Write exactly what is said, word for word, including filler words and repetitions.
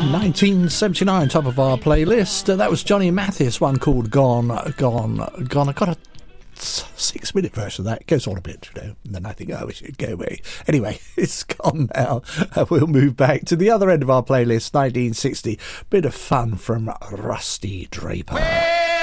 nineteen seventy-nine, top of our playlist. Uh, that was Johnny Mathis, one called Gone, Gone, Gone. I got a six minute version of that. It goes on a bit, you know, and then I think, oh, it should go away. Anyway, it's gone now. Uh, we'll move back to the other end of our playlist, nineteen sixty. Bit of fun from Rusty Draper.